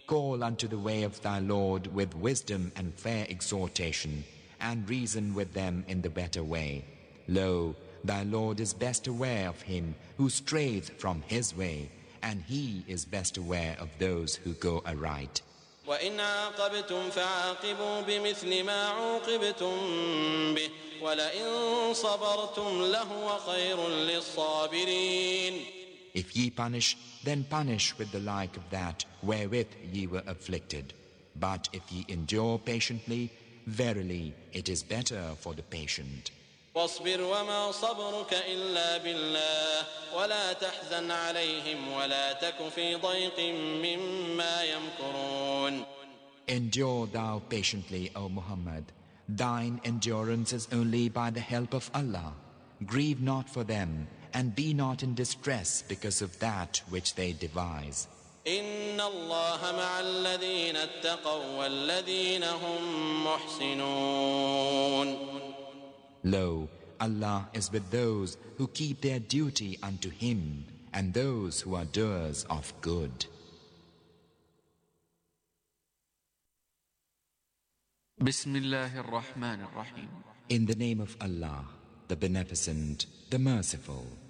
Call unto the way of thy Lord with wisdom and fair exhortation, and reason with them in the better way. Lo, thy Lord is best aware of him who strayeth from his way, and he is best aware of those who go aright. وإن عاقبتم فعاقبوا بمثل ما عوقبتم به ولئن صبرتم لهو خير للصابرين. If ye punish, then punish with the like of that wherewith ye were afflicted. But if ye endure patiently, verily it is better for the patient. واصبر وما صبرك إلا بالله ولا تحزن عليهم ولا تك في ضيق مما يمكرون. Endure thou patiently, O Muhammad. Thine endurance is only by the help of Allah. Grieve not for them, and be not in distress because of that which they devise. إن الله مع الذين اتقوا والذين هم محسنون. Lo, Allah is with those who keep their duty unto Him, and those who are doers of good. بسم الله الرحمن الرحيم. In the name of Allah, the Beneficent, the Merciful.